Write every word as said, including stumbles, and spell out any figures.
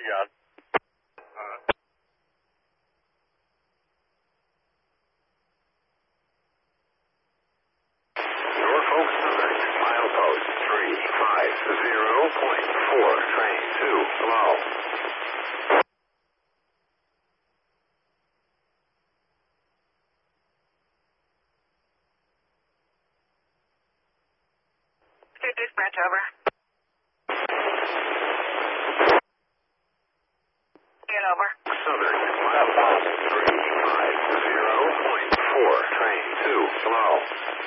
you got? Uh, Norfolk Southern, milepost three five zero point four, train two, slow. State dispatch, over. Get over. Southern, milepost three five zero point four, train two, slow.